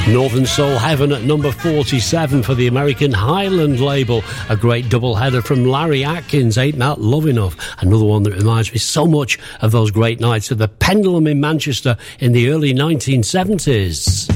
Northern Soul Heaven at number 47 for the American Highland label. A great doubleheader from Larry Atkins, Ain't That Love Enough. Another one that reminds me so much of those great nights at the Pendulum in Manchester in the early 1970s.